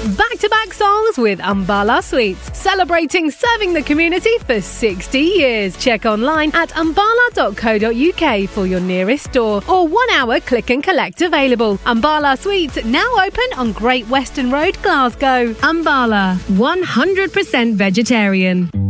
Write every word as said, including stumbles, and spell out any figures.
Back-to-back songs with Umbala Sweets, celebrating serving the community for sixty years. Check online at umbala dot co dot uk for your nearest store or one-hour click and collect available. Umbala Sweets now open on Great Western Road, Glasgow. Umbala, one hundred percent vegetarian.